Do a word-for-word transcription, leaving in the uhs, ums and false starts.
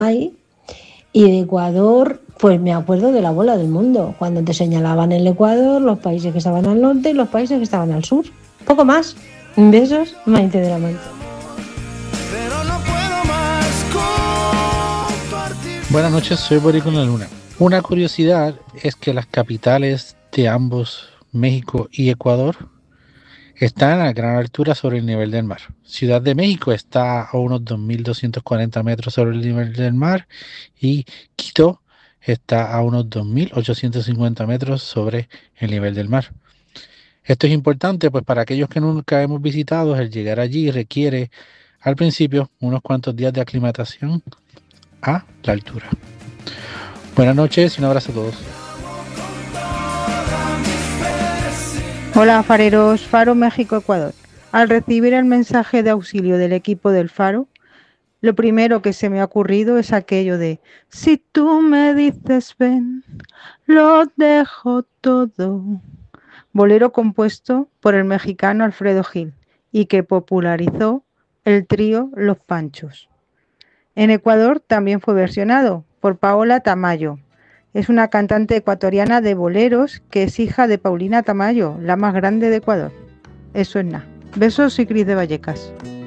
hay. Y de Ecuador, pues me acuerdo de la bola del mundo, cuando te señalaban el Ecuador, los países que estaban al norte y los países que estaban al sur. Poco más. Besos, Maite de la Manta. Buenas noches, soy Boric con la Luna. Una curiosidad es que las capitales de ambos, México y Ecuador, están a gran altura sobre el nivel del mar. Ciudad de México está a unos dos mil doscientos cuarenta metros sobre el nivel del mar y Quito está a unos dos mil ochocientos cincuenta metros sobre el nivel del mar. Esto es importante, pues para aquellos que nunca hemos visitado, el llegar allí requiere al principio unos cuantos días de aclimatación a la altura. Buenas noches y un abrazo a todos. Hola fareros, Faro México Ecuador. Al recibir el mensaje de auxilio del equipo del Faro, lo primero que se me ha ocurrido es aquello de: si tú me dices ven, lo dejo todo. Bolero compuesto por el mexicano Alfredo Gil y que popularizó el trío Los Panchos. En Ecuador también fue versionado por Paola Tamayo. Es una cantante ecuatoriana de boleros que es hija de Paulina Tamayo, la más grande de Ecuador. Eso es nada. Besos y Cris de Vallecas.